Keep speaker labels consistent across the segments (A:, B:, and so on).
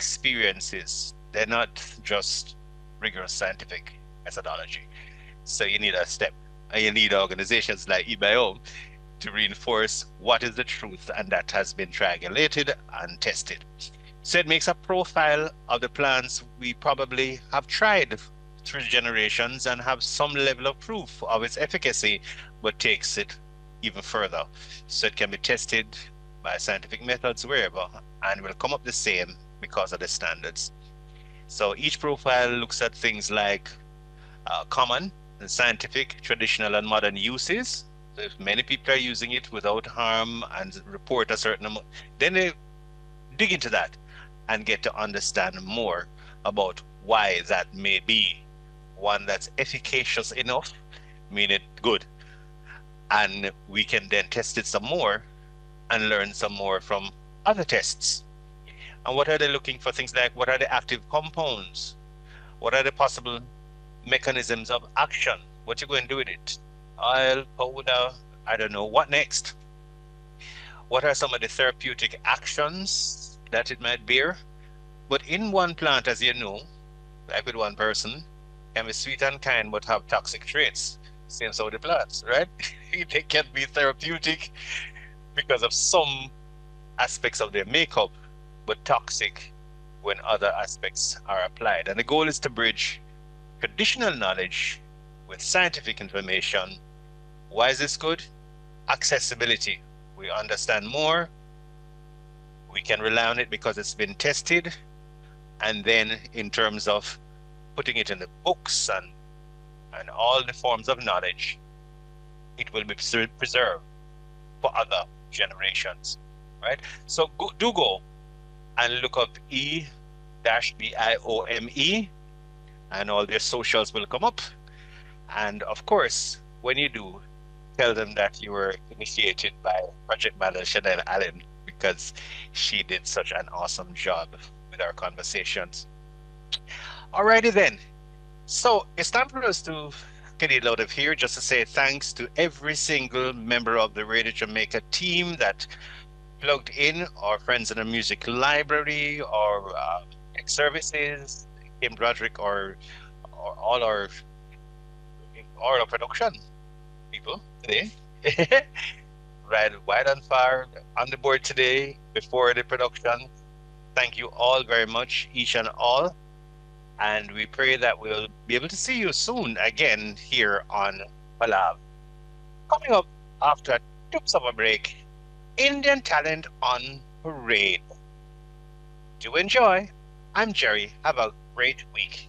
A: experiences. They're not just rigorous scientific methodology. So you need a step, and you need organizations like eBiome to reinforce what is the truth, and that has been triangulated and tested. So it makes a profile of the plants we probably have tried through generations and have some level of proof of its efficacy, but takes it even further. So it can be tested by scientific methods wherever and will come up the same because of the standards. So each profile looks at things like common, and scientific, traditional, and modern uses. So if many people are using it without harm and report a certain amount, then they dig into that and get to understand more about why that may be one that's efficacious enough, meaning good. And we can then test it some more and learn some more from other tests. And what are they looking for? Things like, what are the active compounds? What are the possible mechanisms of action? What you going to do with it? Oil, powder, I don't know. What next? What are some of the therapeutic actions that it might bear? But in one plant, as you know, like with one person, can be sweet and kind but have toxic traits. Same so the plants, right? They can be therapeutic because of some aspects of their makeup, but toxic when other aspects are applied. And the goal is to bridge traditional knowledge with scientific information. Why is this good? Accessibility. We understand more. We can rely on it because it's been tested. And then in terms of putting it in the books and all the forms of knowledge, it will be preserved for other generations, right? So go and look up E-BIOME, and all their socials will come up. And of course, when you do, tell them that you were initiated by project manager Chanel Allen, because she did such an awesome job with our conversations. Alrighty then. So it's time for us to get it out of here. Just to say thanks to every single member of the Radio Jamaica team that plugged in, our friends in the music library, our tech services, Kim Broderick, or all our production people today. Right, Wide and Far on the board today before the production. Thank you all very much, each and all. And we pray that we'll be able to see you soon again here on Palav. Coming up after a quick summer break, Indian Talent on Parade. Do enjoy. I'm Jerry. Have a great week.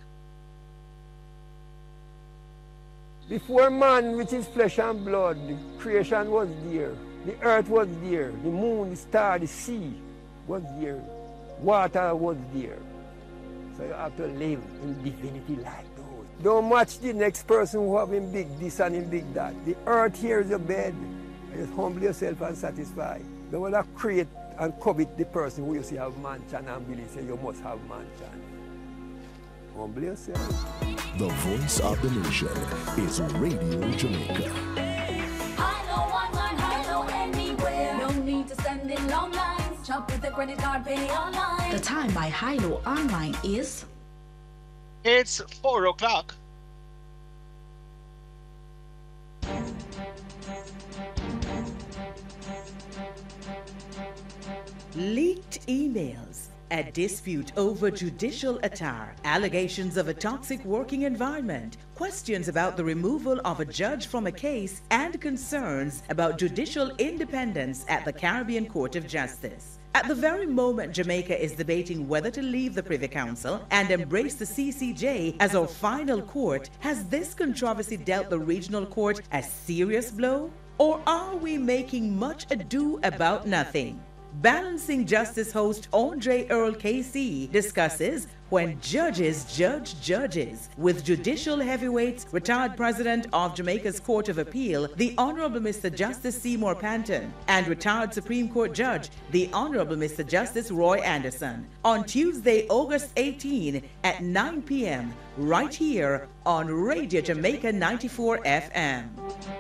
B: Before man, which is flesh and blood, the creation was there. The earth was there. The moon, the star, the sea was there. Water was there. So you have to live in divinity like those. Don't match the next person who have him big this and him big that. The earth here is your bed. Just humble yourself and satisfy. Don't want to create and covet the person who you see have mansion and believe say you must have mansion. Humble yourself.
C: The voice of the nation is Radio Jamaica.
D: Hi-lo online, hi-lo anywhere. No need to stand in long lines. Shop with the credit card, pay online.
E: The time by Hi-lo online is...
A: It's 4 o'clock.
F: Leaked emails, a dispute over judicial attire, allegations of a toxic working environment, questions about the removal of a judge from a case, and concerns about judicial independence at the Caribbean Court of Justice. At the very moment Jamaica is debating whether to leave the Privy Council and embrace the CCJ as our final court, has this controversy dealt the regional court a serious blow? Or are we making much ado about nothing? Balancing Justice host Andre Earl KC discusses when judges judge judges with judicial heavyweights, retired president of Jamaica's Court of Appeal, the Honorable Mr. Justice Seymour Panton, and retired Supreme Court Judge, the Honorable Mr. Justice Roy Anderson, on Tuesday, August 18 at 9 p.m. right here on Radio Jamaica 94 FM.